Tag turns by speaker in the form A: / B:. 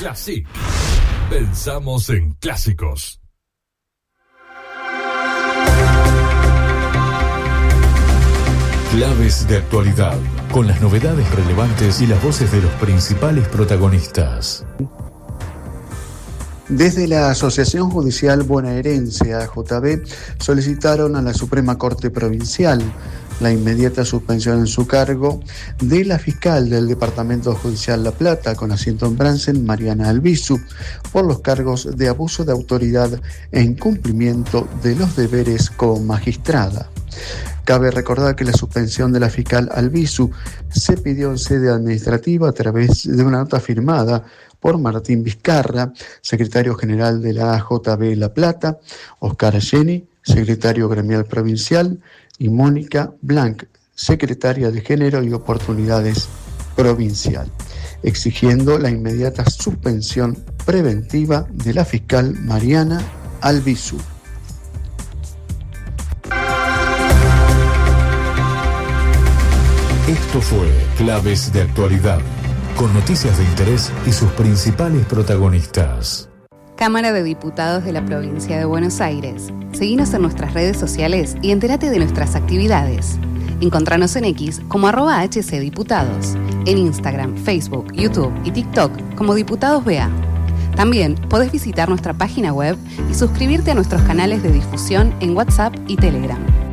A: Classic. Pensamos en clásicos. Claves de actualidad, con las novedades relevantes y las voces de los principales protagonistas.
B: Desde la Asociación Judicial Bonaerense, AJB, solicitaron a la Suprema Corte Provincial la inmediata suspensión en su cargo de la fiscal del Departamento Judicial La Plata, con asiento en Bransen, Mariana Albizu, por los cargos de abuso de autoridad e incumplimiento de los deberes como magistrada. Cabe recordar que la suspensión de la fiscal Albizu se pidió en sede administrativa a través de una nota firmada por Martín Vizcarra, secretario general de la AJB La Plata, Oscar Jenny, secretario gremial provincial, y Mónica Blanc, secretaria de Género y Oportunidades provincial, exigiendo la inmediata suspensión preventiva de la fiscal Mariana Albizu.
A: Esto fue Claves de Actualidad, con noticias de interés y sus principales protagonistas.
C: Cámara de Diputados de la Provincia de Buenos Aires. Seguinos en nuestras redes sociales y entérate de nuestras actividades. Encontranos en X como @HCDiputados, en Instagram, Facebook, YouTube y TikTok como Diputados BA. También podés visitar nuestra página web y suscribirte a nuestros canales de difusión en WhatsApp y Telegram.